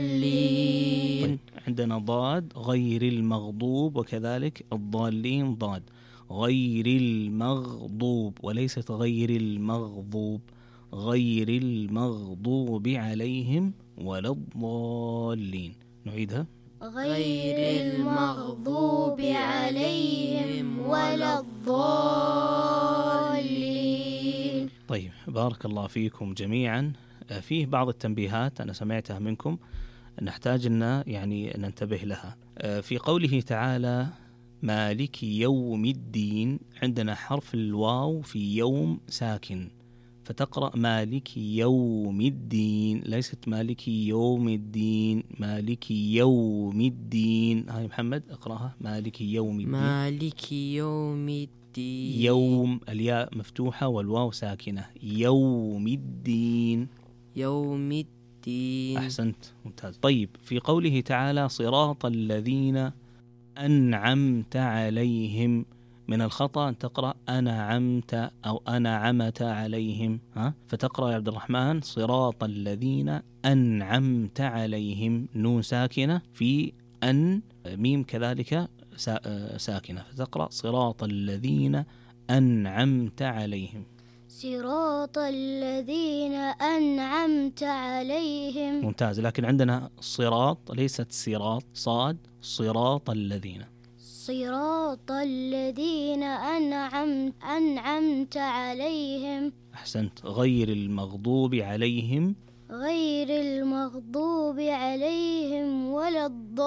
طيب عندنا ضاد غير المغضوب، وكذلك الضالين ضاد غير المغضوب، وليست غير المغضوب، غير المغضوب عليهم ولا الضالين. نعيدها: غير المغضوب عليهم ولا الضالين. طيب بارك الله فيكم جميعا. فيه بعض التنبيهات أنا سمعتها منكم نحتاج أن يعني ننتبه لها. في قوله تعالى مالك يوم الدين، عندنا حرف الواو في يوم ساكن، فتقرأ مالك يوم الدين، ليست مالك يوم الدين، مالك يوم الدين. هاي محمد اقرأها: مالك يوم الدين. مالك يوم الدين. يوم الياء مفتوحة والواو ساكنة. يوم الدين. يوم الدين. أحسنت، ممتاز. طيب في قوله تعالى صراط الذين أنعمت عليهم، من الخطأ أن تقرأ أنعمت أو أنعمت عليهم، فتقرأ يا عبد الرحمن صراط الذين أنعمت عليهم، نون ساكنة في أن، ميم كذلك ساكنة، فتقرأ صراط الذين أنعمت عليهم. صراط الذين أنعمت عليهم. ممتاز، لكن عندنا صراط ليست صراط، صاد، صراط الذين. صراط الذين أنعمت عليهم. أحسنت. غير المغضوب عليهم. غير المغضوب عليهم ولا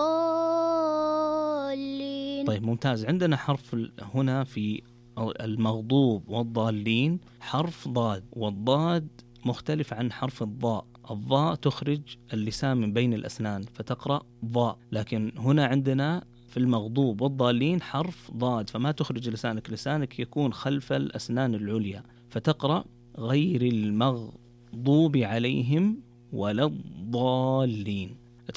الضالين. طيب ممتاز. عندنا حرف هنا في المغضوب والضالين حرف ضاد، والضاد مختلف عن حرف الضاء. الضاء تخرج اللسان من بين الأسنان فتقرأ ضاء، لكن هنا عندنا في المغضوب والضالين حرف ضاد، فما تخرج لسانك، لسانك يكون خلف الأسنان العليا، فتقرأ غير المغضوب عليهم ولا الضالين.